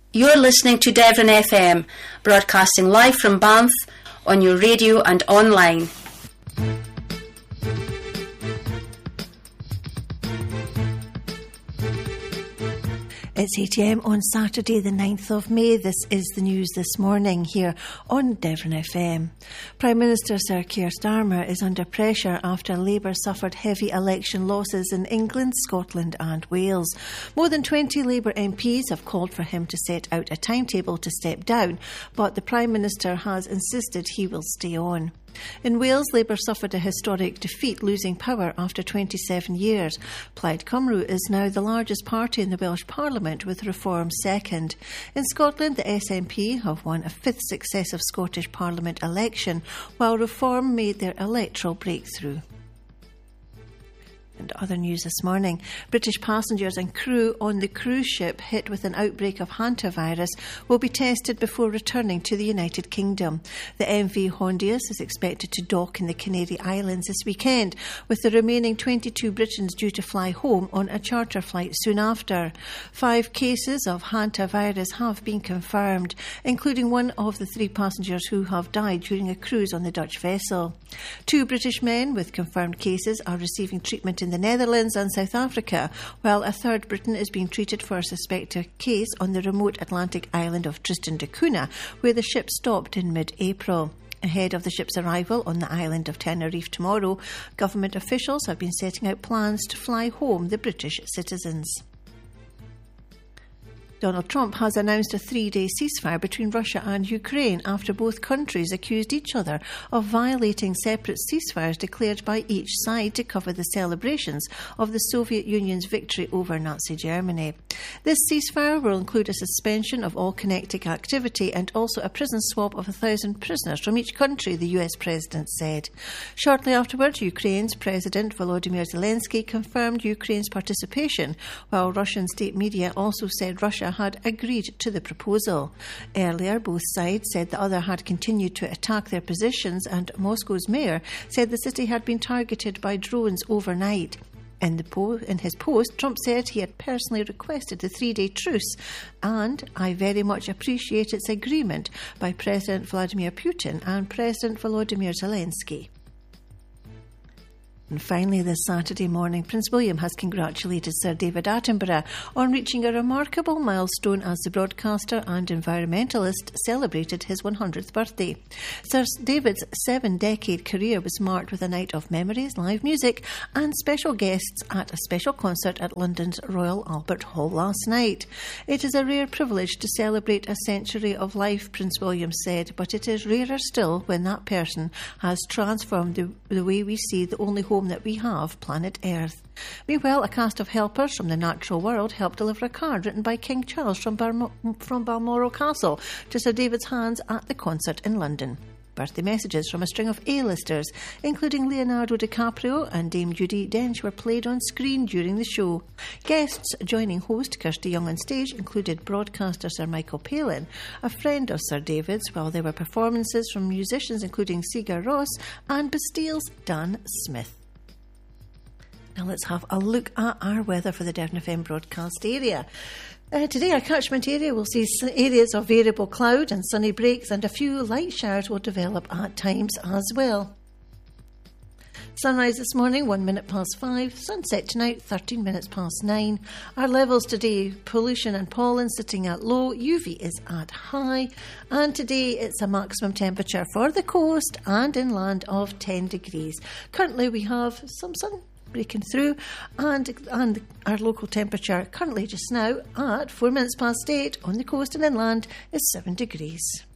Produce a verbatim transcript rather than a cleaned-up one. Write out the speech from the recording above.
You're listening to Devon F M, broadcasting live from Banff on your radio and online. It's eight a m on Saturday the ninth of May. This is the news this morning here on Devon F M. Prime Minister Sir Keir Starmer is under pressure after Labour suffered heavy election losses in England, Scotland and Wales. More than twenty Labour M Ps have called for him to set out a timetable to step down, but the Prime Minister has insisted he will stay on. In Wales, Labour suffered a historic defeat, losing power after twenty-seven years. Plaid Cymru is now the largest party in the Welsh Parliament, with Reform second. In Scotland, the S N P have won a fifth successive Scottish Parliament election, while Reform made their electoral breakthrough. And other news this morning, British passengers and crew on the cruise ship hit with an outbreak of hantavirus will be tested before returning to the United Kingdom. The M V Hondius is expected to dock in the Canary Islands this weekend, with the remaining twenty-two Britons due to fly home on a charter flight soon after. Five cases of hantavirus have been confirmed, including one of the three passengers who have died during a cruise on the Dutch vessel. Two British men with confirmed cases are receiving treatment in in the Netherlands and South Africa, while a third Briton is being treated for a suspected case on the remote Atlantic island of Tristan da Cunha, where the ship stopped in mid-April. Ahead of the ship's arrival on the island of Tenerife tomorrow, government officials have been setting out plans to fly home the British citizens. Donald Trump has announced a three-day ceasefire between Russia and Ukraine after both countries accused each other of violating separate ceasefires declared by each side to cover the celebrations of the Soviet Union's victory over Nazi Germany. This ceasefire will include a suspension of all kinetic activity and also a prison swap of a thousand prisoners from each country, the U S president said. Shortly afterwards, Ukraine's President Volodymyr Zelensky confirmed Ukraine's participation, while Russian state media also said Russia had agreed to the proposal. Earlier, both sides said the other had continued to attack their positions, and Moscow's mayor said the city had been targeted by drones overnight. In, the po- in his post, Trump said he had personally requested the three-day truce, and I very much appreciate its agreement by President Vladimir Putin and President Volodymyr Zelensky. And finally, this Saturday morning, Prince William has congratulated Sir David Attenborough on reaching a remarkable milestone as the broadcaster and environmentalist celebrated his one hundredth birthday. Sir David's seven-decade career was marked with a night of memories, live music and special guests at a special concert at London's Royal Albert Hall last night. It is a rare privilege to celebrate a century of life, Prince William said, but it is rarer still when that person has transformed the, the way we see the only home that we have, planet Earth. Meanwhile, a cast of helpers from the natural world helped deliver a card written by King Charles from, Bar- from Balmoral Castle to Sir David's hands at the concert in London. Birthday messages from a string of A-listers, including Leonardo DiCaprio and Dame Judi Dench, were played on screen during the show. Guests joining host Kirsty Young on stage included broadcaster Sir Michael Palin, a friend of Sir David's, while there were performances from musicians including Sigur Rós and Bastille's Dan Smith. Now let's have a look at our weather for the Devon F M broadcast area. Uh, today our catchment area will see areas of variable cloud and sunny breaks, and a few light showers will develop at times as well. Sunrise this morning, one minute past five. Sunset tonight, thirteen minutes past nine. Our levels today, pollution and pollen sitting at low, U V is at high. And today it's a maximum temperature for the coast and inland of ten degrees. Currently we have some sun breaking through, and and our local temperature currently just now at four minutes past eight on the coast and inland is seven degrees.